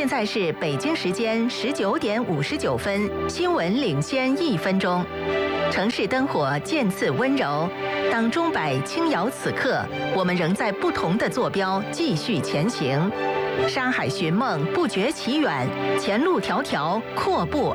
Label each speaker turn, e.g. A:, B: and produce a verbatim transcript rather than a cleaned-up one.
A: 现在是北京时间十九点五十九分，新闻领先一分钟。城市灯火渐次温柔，当钟摆轻摇此刻，我们仍在不同的坐标继续前行。山海寻梦不觉其远，前路迢迢阔步